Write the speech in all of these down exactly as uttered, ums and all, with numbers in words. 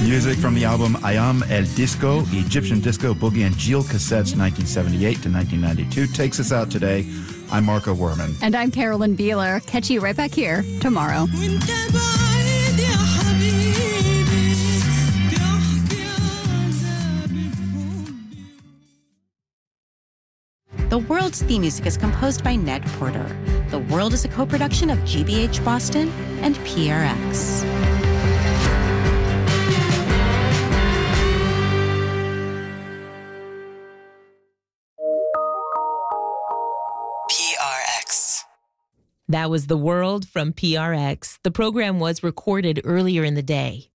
Music from the album Ayam El Disco, Egyptian Disco Boogie and Jewel Cassettes nineteen seventy-eight to nineteen ninety-two takes us out today. I'm Marco Werman. And I'm Carolyn Beeler. Catch you right back here tomorrow. The World's theme music is composed by Ned Porter. The World is a co-production of G B H Boston and P R X. P R X. That was The World from P R X. The program was recorded earlier in the day.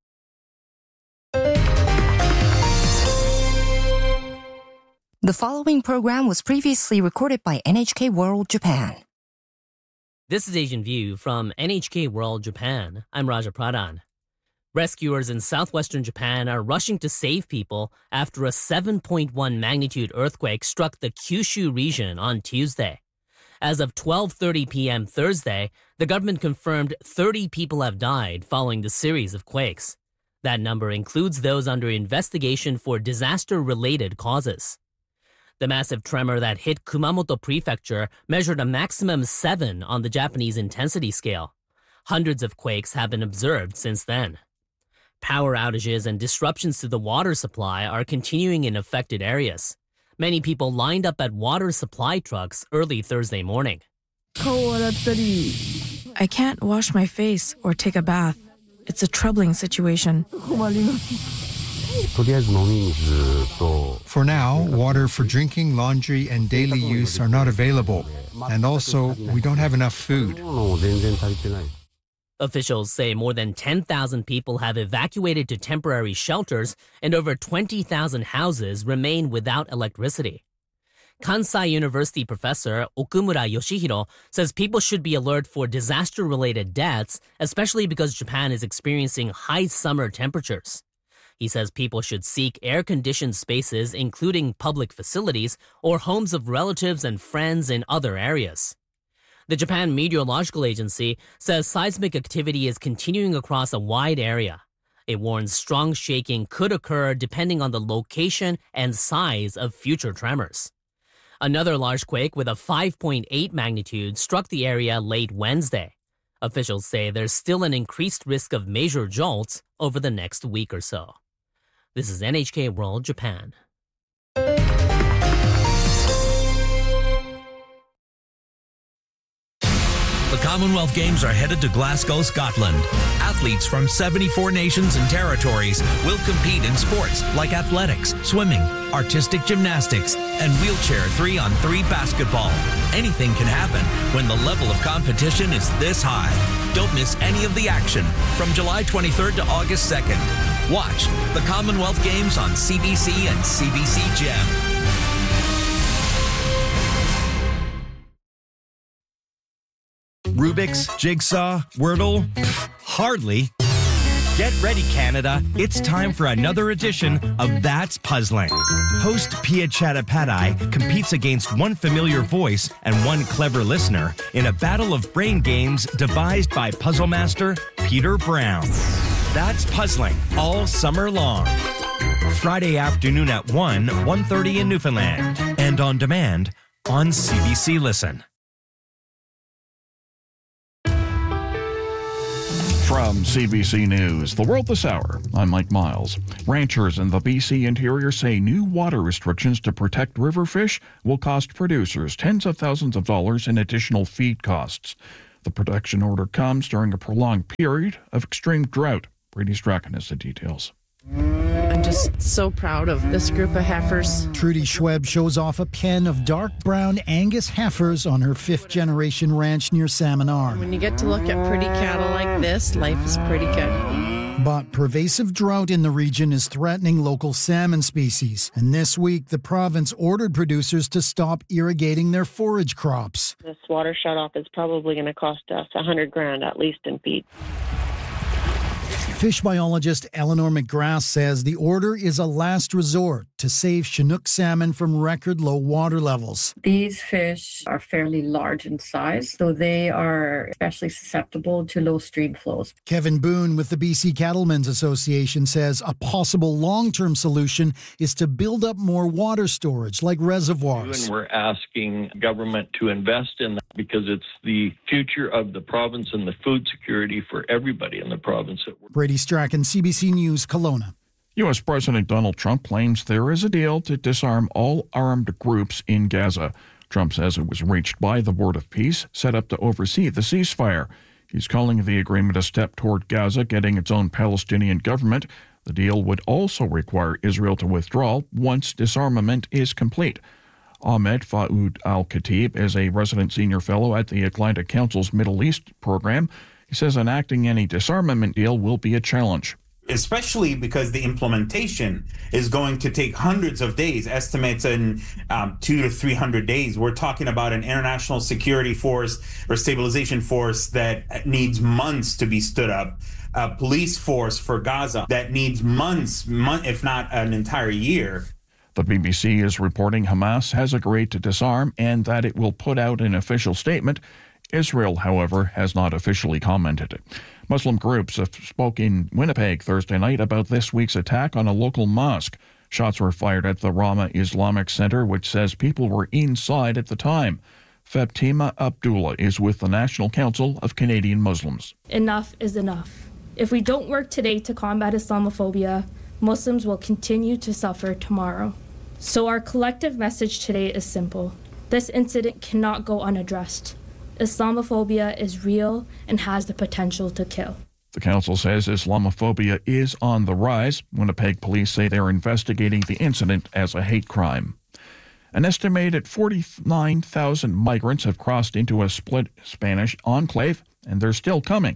The following program was previously recorded by N H K World Japan. This is Asian View from N H K World Japan. I'm Raja Pradhan. Rescuers in southwestern Japan are rushing to save people after a seven point one magnitude earthquake struck the Kyushu region on Tuesday. As of twelve thirty p.m. Thursday, the government confirmed thirty people have died following the series of quakes. That number includes those under investigation for disaster-related causes. The massive tremor that hit Kumamoto Prefecture measured a maximum seven on the Japanese intensity scale. Hundreds of quakes have been observed since then. Power outages and disruptions to the water supply are continuing in affected areas. Many people lined up at water supply trucks early Thursday morning. I can't wash my face or take a bath. It's a troubling situation. For now, water for drinking, laundry, and daily use are not available. And also, we don't have enough food. Officials say more than ten thousand people have evacuated to temporary shelters and over twenty thousand houses remain without electricity. Kansai University professor Okumura Yoshihiro says people should be alert for disaster-related deaths, especially because Japan is experiencing high summer temperatures. He says people should seek air-conditioned spaces, including public facilities or homes of relatives and friends in other areas. The Japan Meteorological Agency says seismic activity is continuing across a wide area. It warns strong shaking could occur depending on the location and size of future tremors. Another large quake with a five point eight magnitude struck the area late Wednesday. Officials say there's still an increased risk of major jolts over the next week or so. This is N H K World Japan. The Commonwealth Games are headed to Glasgow, Scotland. Athletes from seventy-four nations and territories will compete in sports like athletics, swimming, artistic gymnastics, and wheelchair three on three basketball. Anything can happen when the level of competition is this high. Don't miss any of the action from July twenty-third to August second. Watch the Commonwealth Games on C B C and C B C Gem. Rubik's, Jigsaw, Wordle? Pfft, hardly. Get ready, Canada. It's time for another edition of That's Puzzling. Host Pia Chattopadhyay competes against one familiar voice and one clever listener in a battle of brain games devised by puzzle master Peter Brown. That's Puzzling all summer long. Friday afternoon at one, one thirty in Newfoundland. And on demand on C B C Listen. From C B C News, The World This Hour, I'm Mike Miles. Ranchers in the B C interior say new water restrictions to protect river fish will cost producers tens of thousands of dollars in additional feed costs. The protection order comes during a prolonged period of extreme drought. Brady Strachan has the details. I'm just so proud of this group of heifers. Trudy Schweb shows off a pen of dark brown Angus heifers on her fifth-generation ranch near Salmon Arm. When you get to look at pretty cattle like this, life is pretty good. But pervasive drought in the region is threatening local salmon species. And this week, the province ordered producers to stop irrigating their forage crops. This water shutoff is probably going to cost us a hundred grand at least in feed. Fish biologist Eleanor McGrath says the order is a last resort to save Chinook salmon from record low water levels. These fish are fairly large in size, so they are especially susceptible to low stream flows. Kevin Boone with the B C Cattlemen's Association says a possible long-term solution is to build up more water storage like reservoirs. And we're asking government to invest in that because it's the future of the province and the food security for everybody in the province. Brady Strachan, C B C News, Kelowna. U S. President Donald Trump claims there is a deal to disarm all armed groups in Gaza. Trump says it was reached by the Board of Peace, set up to oversee the ceasefire. He's calling the agreement a step toward Gaza getting its own Palestinian government. The deal would also require Israel to withdraw once disarmament is complete. Ahmed Faoud Al-Khatib is a resident senior fellow at the Atlantic Council's Middle East program. He says enacting any disarmament deal will be a challenge. Especially because the implementation is going to take hundreds of days, estimates in um, two to three hundred days. We're talking about an international security force or stabilization force that needs months to be stood up, a police force for Gaza that needs months, month, if not an entire year. The B B C is reporting Hamas has agreed to disarm and that it will put out an official statement. Israel, however, has not officially commented. Muslim groups have spoke in Winnipeg Thursday night about this week's attack on a local mosque. Shots were fired at the Rama Islamic Center, which says people were inside at the time. Fatima Abdullah is with the National Council of Canadian Muslims. Enough is enough. If we don't work today to combat Islamophobia, Muslims will continue to suffer tomorrow. So our collective message today is simple. This incident cannot go unaddressed. Islamophobia is real and has the potential to kill. The council says Islamophobia is on the rise. Winnipeg police say they're investigating the incident as a hate crime. An estimated forty-nine thousand migrants have crossed into a split Spanish enclave, and they're still coming.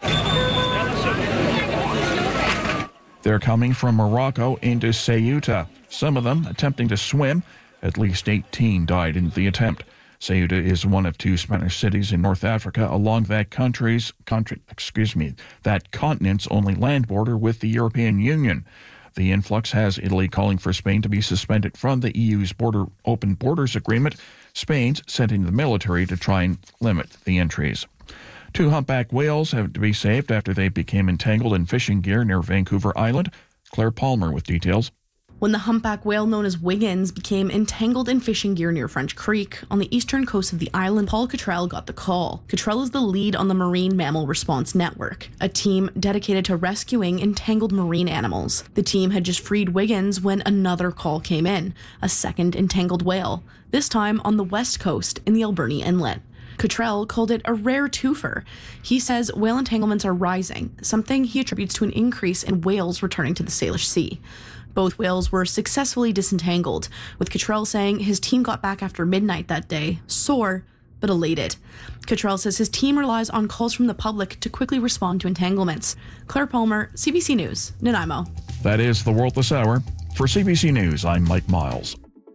They're coming from Morocco into Ceuta, some of them attempting to swim. At least eighteen died in the attempt. Ceuta is one of two Spanish cities in North Africa along that country's, country, excuse me, that continent's only land border with the European Union. The influx has Italy calling for Spain to be suspended from the E U's border open borders agreement. Spain's sending the military to try and limit the entries. Two humpback whales have to be saved after they became entangled in fishing gear near Vancouver Island. Claire Palmer with details. When the humpback whale known as Wiggins became entangled in fishing gear near French Creek on the eastern coast of the island, Paul Cottrell got the call. Cottrell is the lead on the Marine Mammal Response Network, a team dedicated to rescuing entangled marine animals. The team had just freed Wiggins when another call came in, a second entangled whale, this time on the west coast in the Alberni Inlet. Cottrell called it a rare twofer. He says whale entanglements are rising, something he attributes to an increase in whales returning to the Salish Sea. Both whales were successfully disentangled, with Cottrell saying his team got back after midnight that day, sore but elated. Cottrell says his team relies on calls from the public to quickly respond to entanglements. Claire Palmer, C B C News, Nanaimo. That is the World This Hour. For C B C News, I'm Mike Miles.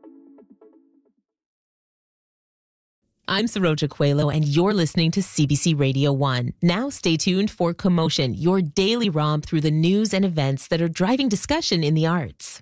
I'm Saroja Coelho, and you're listening to C B C Radio one. Now stay tuned for Commotion, your daily romp through the news and events that are driving discussion in the arts.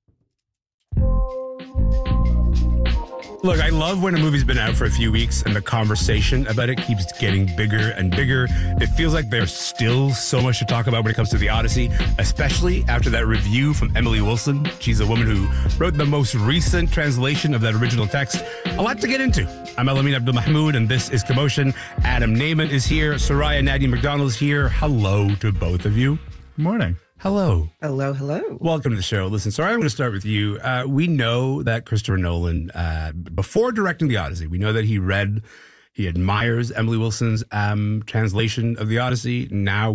Look, I love when a movie's been out for a few weeks and the conversation about it keeps getting bigger and bigger. It feels like there's still so much to talk about when it comes to The Odyssey, especially after that review from Emily Wilson. She's a woman who wrote the most recent translation of that original text. A lot to get into. I'm Elamin Abdul Mahmoud, and this is Commotion. Adam Naiman is here. Soraya Nadia McDonald is here. Hello to both of you. Morning. Hello. Hello, hello. Welcome to the show. Listen, Soraya, I'm going to start with you. Uh, we know that Christopher Nolan, uh, before directing The Odyssey, we know that he read, he admires Emily Wilson's um, translation of The Odyssey. Now